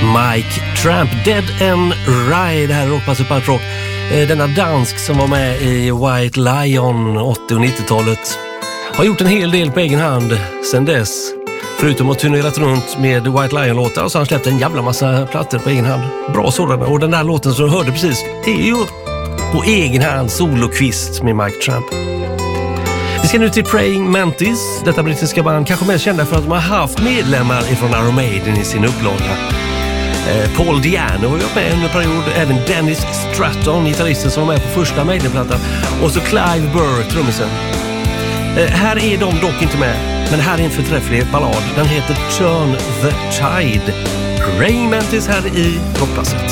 Mike Tramp, Dead and Ride här i Rockpasset Punk Rock. Denna dansk som var med i White Lion 80- och 90-talet har gjort en hel del på egen hand sedan dess. Förutom att turnerat runt med White Lion-låtar så har han släppt en jävla massa plattor på egen hand. Bra sådana. Och den där låten som du hörde precis är ju på egen hand solokvist med Mike Tramp. Vi ska nu till Praying Mantis. Detta brittiska band kanske mest kända för att de har haft medlemmar ifrån Iron Maiden i sin upplaga. Paul Diano har varit med under en period. Även Dennis Stratton, gitarristen som var med på första Maiden-plattan. Och så Clive Burr, trummisen. Här är de dock inte med. Men här är en förträfflig ballad. Den heter Turn the Tide. Praying Mantis här i Rockpasset.